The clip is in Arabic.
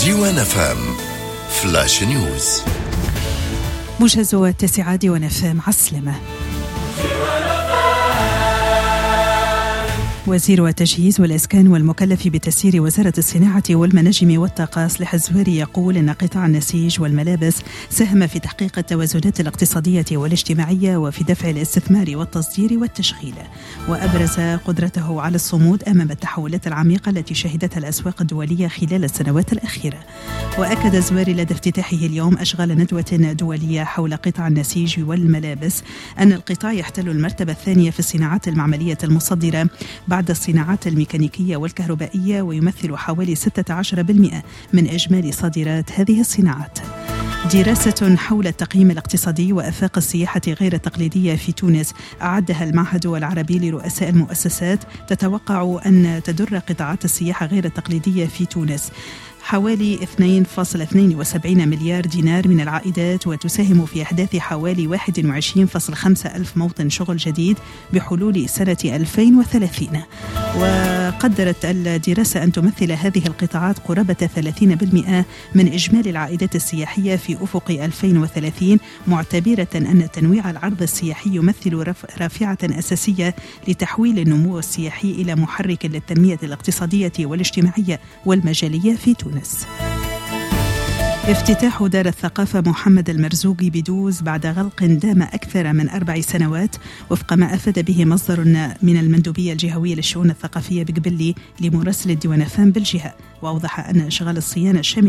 ديوان FM فلاش نيوز. موجز 9 ديوان FM عسلمة. وزير التجهيز والإسكان والمكلف بتسيير وزارة الصناعة والمناجم والطاقة صالح الزويري يقول إن قطاع النسيج والملابس ساهم في تحقيق التوازنات الاقتصادية والاجتماعية وفي دفع الاستثمار والتصدير والتشغيل، وأبرز قدرته على الصمود أمام التحولات العميقة التي شهدتها الأسواق الدولية خلال السنوات الأخيرة. وأكد الزويري لدى افتتاحه اليوم أشغال ندوة دولية حول قطاع النسيج والملابس أن القطاع يحتل المرتبة الثانية في الصناعات المعملية المصدرة بعد الصناعات الميكانيكية والكهربائية، ويمثل حوالي 16% من إجمالي صادرات هذه الصناعات. دراسة حول التقييم الاقتصادي وآفاق السياحة غير التقليدية في تونس أعدها المعهد العربي لرؤساء المؤسسات تتوقع أن تدر قطاعات السياحة غير التقليدية في تونس حوالي 2.72 مليار دينار من العائدات، وتساهم في إحداث حوالي 21.5 ألف موطن شغل جديد بحلول سنة 2030. وقدرت الدراسة أن تمثل هذه القطاعات قرابة 30% من إجمالي العائدات السياحية في أفق 2030، معتبرة أن تنويع العرض السياحي يمثل رافعة أساسية لتحويل النمو السياحي إلى محرك للتنمية الاقتصادية والاجتماعية والمجالية في تونس. افتتاح دار الثقافة محمد المرزوقي بدوز بعد غلق دام أكثر من 4 سنوات، وفق ما أفاد به مصدر من المندوبية الجهوية للشؤون الثقافية بقبلي لمراسل الديوان FM بالجهة، وأوضح أن أشغال الصيانة الشاملة